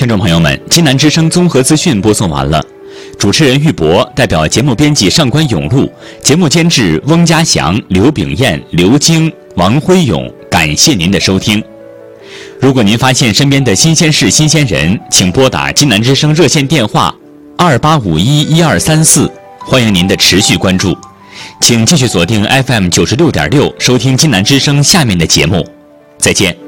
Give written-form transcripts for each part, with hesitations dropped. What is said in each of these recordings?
听众朋友们，济南之声综合资讯播送完了。主持人玉博代表节目编辑上官永路，节目监制翁家祥、刘炳燕、刘晶、王辉勇。感谢您的收听。如果您发现身边的新鲜事、新鲜人，请拨打济南之声热线电话28511234，欢迎您的持续关注。请继续锁定 FM 96.6，收听济南之声下面的节目。再见。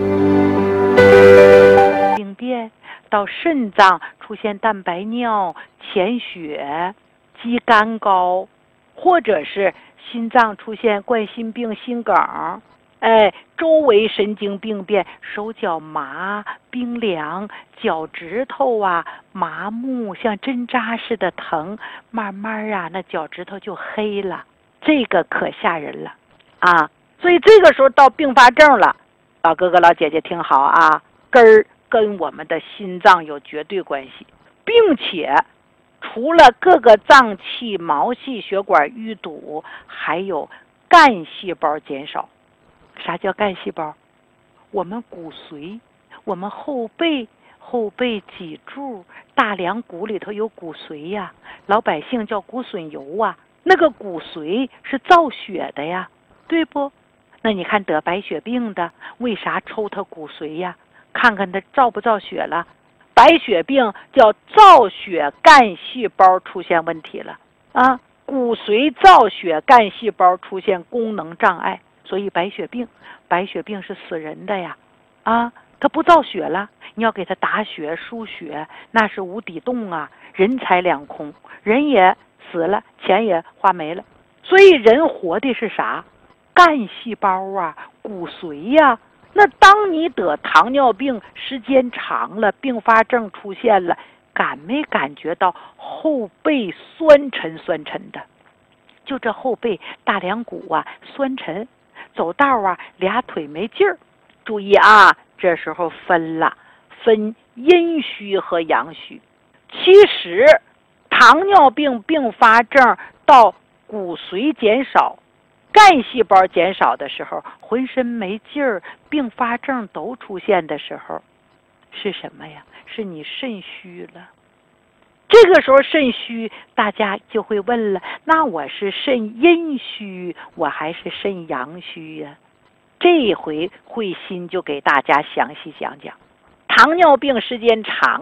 病变到肾脏出现蛋白尿、潜血、肌酐高，或者是心脏出现冠心病、心梗，周围神经病变，手脚麻、冰凉，脚趾头麻木，像针扎似的疼，慢慢那脚趾头就黑了，这个可吓人了啊！所以这个时候到并发症了，老哥哥老姐姐听好啊，根儿跟我们的心脏有绝对关系，并且除了各个脏器、毛细血管淤堵，还有干细胞减少。啥叫干细胞？我们骨髓，我们后背脊柱、大梁骨里头有骨髓呀，老百姓叫骨笋油啊，那个骨髓是造血的呀，对不？那你看得白血病的，为啥抽他骨髓呀？看看他造不造血了。白血病叫造血干细胞出现问题了啊，骨髓造血干细胞出现功能障碍，所以白血病是死人的呀啊，他不造血了，你要给他打血输血，那是无底洞啊，人财两空，人也死了，钱也花没了。所以人活的是啥？干细胞啊，骨髓呀。那当你得糖尿病时间长了，并发症出现了，感没感觉到后背酸沉的？就这后背大梁骨酸沉，走道俩腿没劲儿。注意啊，这时候分阴虚和阳虚。其实糖尿病并发症到骨髓减少、干细胞减少的时候，浑身没劲儿，并发症都出现的时候，是什么呀？是你肾虚了。这个时候肾虚，大家就会问了，那我是肾阴虚，我还是肾阳虚呀？这一回慧心就给大家详细讲讲，糖尿病时间长